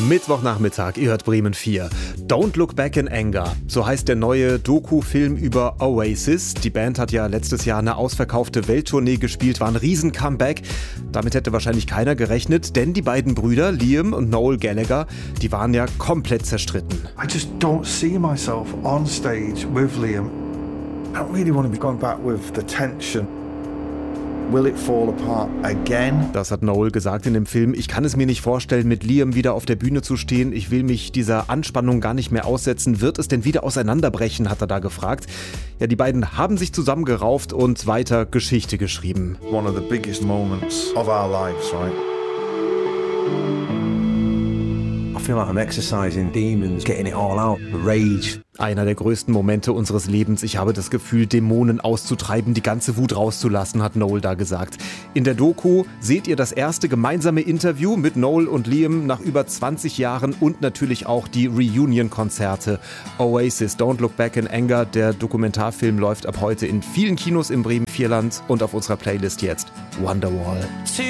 Mittwochnachmittag, ihr hört Bremen 4. Don't Look Back in Anger, so heißt der neue Doku-Film über Oasis. Die Band hat ja letztes Jahr eine ausverkaufte Welttournee gespielt, war ein Riesen-Comeback. Damit hätte wahrscheinlich keiner gerechnet, denn die beiden Brüder, Liam und Noel Gallagher, die waren ja komplett zerstritten. I just don't see myself on stage with Liam. I don't really want to be going back with the tension. Will it fall apart again? Das hat Noel gesagt in dem Film. Ich kann es mir nicht vorstellen, mit Liam wieder auf der Bühne zu stehen. Ich will mich dieser Anspannung gar nicht mehr aussetzen. Wird es denn wieder auseinanderbrechen, hat er da gefragt. Ja, die beiden haben sich zusammengerauft und weiter Geschichte geschrieben. One of the biggest moments of our lives, right? I feel like I'm exercising demons, getting it all out, the rage. Einer der größten Momente unseres Lebens. Ich habe das Gefühl, Dämonen auszutreiben, die ganze Wut rauszulassen, hat Noel da gesagt. In der Doku seht ihr das erste gemeinsame Interview mit Noel und Liam nach über 20 Jahren und natürlich auch die Reunion-Konzerte. Oasis, Don't Look Back in Anger, der Dokumentarfilm läuft ab heute in vielen Kinos im Bremen-Vierland und auf unserer Playlist jetzt Wonderwall.